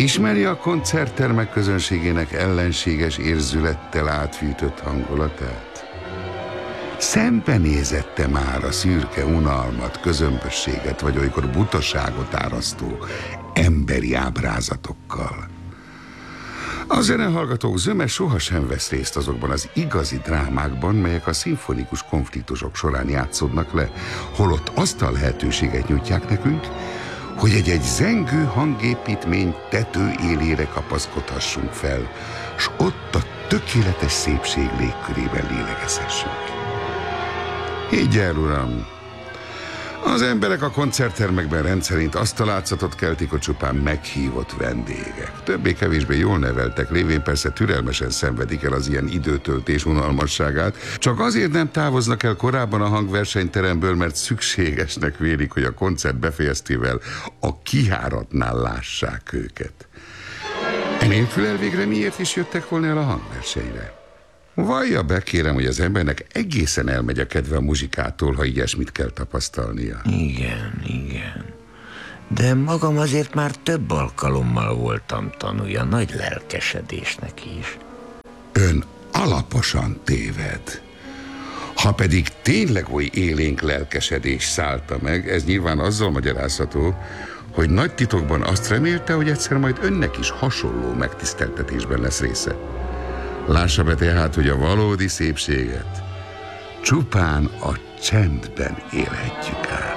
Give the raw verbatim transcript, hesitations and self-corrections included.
Ismeri a koncerttermek közönségének ellenséges érzülettel átfűtött hangulatát? Szembenézette már a szürke unalmat, közömbösséget, vagy olykor butaságot árasztó emberi ábrázatokkal? A zenehallgatók zöme sohasem vesz részt azokban az igazi drámákban, melyek a szimfonikus konfliktusok során játszódnak le, holott azt a lehetőséget nyújtják nekünk, hogy egy-egy zengő hangépítmény tető élére kapaszkodhassunk fel, s ott a tökéletes szépség légkörében lélegezhessünk. Így el, uram! Az emberek a koncerttermekben rendszerint azt a látszatot keltik, hogy csupán meghívott vendégek. Többé-kevésbé jól neveltek lévén persze türelmesen szenvedik el az ilyen időtöltés unalmasságát, csak azért nem távoznak el korábban a hangversenyteremből, mert szükségesnek vélik, hogy a koncert befejeztével a kijáratnál lássák őket. Enélkül elvégre miért is jöttek volna el a hangversenyre? Vallja be, kérem, hogy az embernek egészen elmegy a kedve a muzsikától, ha ilyesmit kell tapasztalnia. Igen, igen. De magam azért már több alkalommal voltam tanúja nagy lelkesedésnek is. Ön alaposan téved. Ha pedig tényleg oly élénk lelkesedés szállta meg, ez nyilván azzal magyarázható, hogy nagy titokban azt remélte, hogy egyszer majd önnek is hasonló megtiszteltetésben lesz része. Lássa be tehát, hogy a valódi szépséget csupán a csendben élhetjük át.